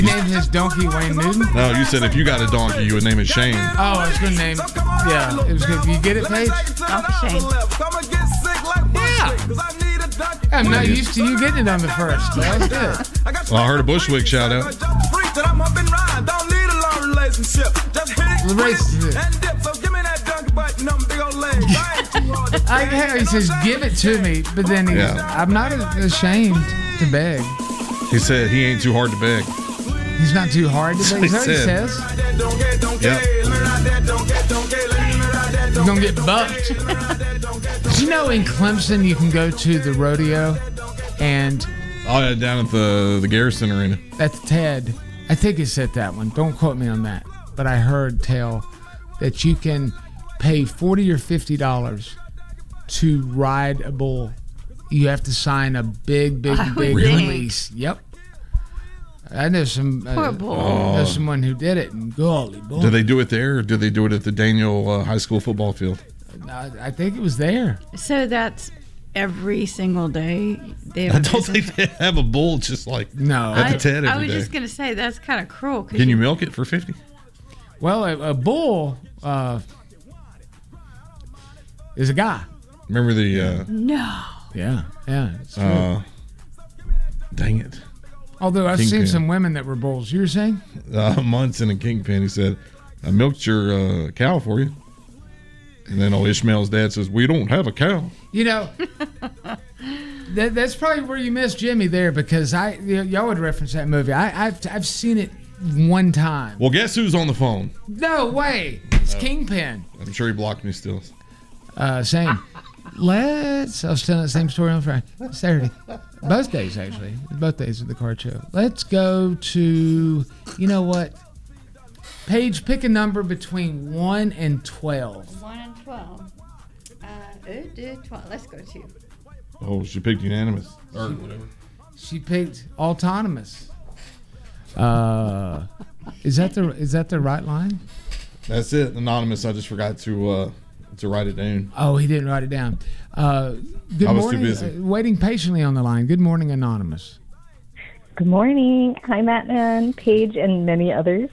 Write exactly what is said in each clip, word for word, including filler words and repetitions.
He named his donkey Wayne Newton? No, you said if you got a donkey, you would name it Shane. Oh, I was going to name yeah, it was good. You get it, Paige? Donkey Shane. Yeah. I'm not used to you getting it on the first. That was good. Well, I heard a Bushwick shout out. The race. I hear he says, give it to me, but then he, Yeah. I'm not ashamed to beg. He said he ain't too hard to beg. He's not too hard to beg. He That's what he said. says. Yep. You're going to get bucked. Did you know in Clemson you can go to the rodeo and Oh, yeah, down at the, the Garrison Arena. that's Ted. I think it's at that one. Don't quote me on that. But I heard tell that you can pay forty or fifty dollars to ride a bull. You have to sign a big, big, Oh, big really? release. Yep. I know some. Uh, Poor bull. I know someone who did it, and golly, bull. Do they do it there, or do they do it at the Daniel uh, High School football field? I, I think it was there. So that's every single day. They have I a don't business? think they have a bull just like No. at I, the Ted I every was day. just gonna say that's kind of cruel. 'cause Can you milk it for fifty? Well, a, a bull uh, is a guy. Remember the uh, No. Yeah, yeah. It's true. uh, dang it, Although I've Kingpin. seen some women that were bulls. You were saying? uh, Munson and Kingpin. He said, "I milked your uh, cow for you," and then old Ishmael's dad says, "We don't have a cow." You know, that, that's probably where you missed Jimmy there because I y- y'all would reference that movie. I, I've I've seen it one time. Well, guess who's on the phone? No way, it's Kingpin. I'm sure he blocked me still. Uh, saying, let's. I was telling the same story on Friday, Saturday, both days actually, both days of the card show. Let's go to, you know what? Paige, pick a number between one and twelve. One and twelve. Uh, oh, do twelve. Let's go to. Oh, she picked unanimous or whatever. She picked autonomous. Uh, is that the is that the right line? That's it. Anonymous. I just forgot to uh, to write it down. Oh, he didn't write it down. Uh, good I was too morning. busy. Uh, waiting patiently on the line. Good morning, anonymous. Good morning. Hi, Matt and Paige and many others.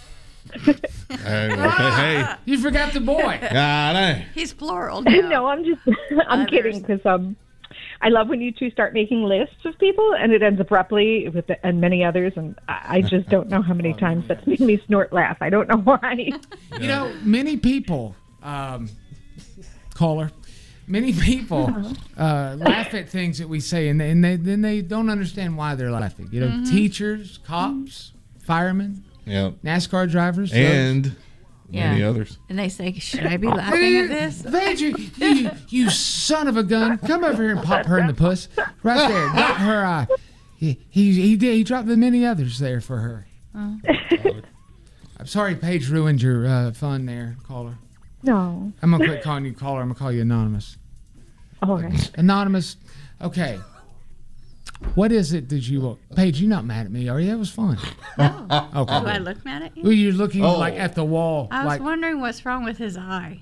Hey, okay, hey, You forgot the boy. God, hey. He's plural now. No, I'm just, I'm Others. kidding because um, I love when you two start making lists of people and it ends abruptly with the, and many others, and I, I just don't know how many times that's made me snort laugh. I don't know why. You know, many people, um, caller, many people uh, laugh at things that we say, and, they, and they, then they don't understand why they're laughing. You know, Mm-hmm. teachers, cops, firemen, Yeah, NASCAR drivers, and many Yeah. others. And they say, should I be laughing at this? Paige, you, you, you son of a gun! Come over here and pop her in the puss, right there. Got her eye. He, he he did. He dropped the many others there for her. Oh. I'm sorry, Paige ruined your uh, fun there, caller. No. I'm gonna quit calling you caller. I'm gonna call you anonymous. Okay. Anonymous. Okay. What is it that you want? Paige, you're not mad at me, are you? That was fun. No. Okay. Do I look mad at you? Well, you're looking Oh. like at the wall. I was like, wondering what's wrong with his eye.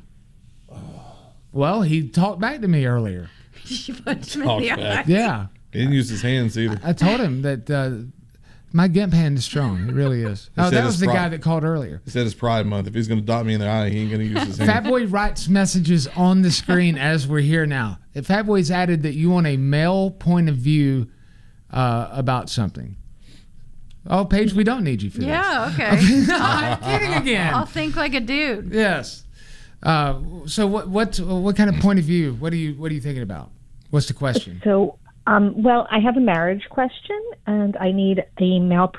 well, he talked back to me earlier. Did you punch him in Talk the back. eye? Yeah. He didn't use his hands either. I told him that uh, my gimp hand is strong. It really is. Oh, said that it's was the pride. guy that called earlier. He said it's Pride Month. If he's going to dot me in the eye, he ain't going to use his Fat hands. Boy writes messages on the screen as we're here now. If Fat Boy's added that you want a male point of view uh, about something. Oh, Paige, we don't need you for this. Yeah, okay. No, I'm kidding again. I'll think like a dude. Yes. Uh, so what what what kind of point of view? What are you what are you thinking about? What's the question? So, um, well, I have a marriage question, and I need a male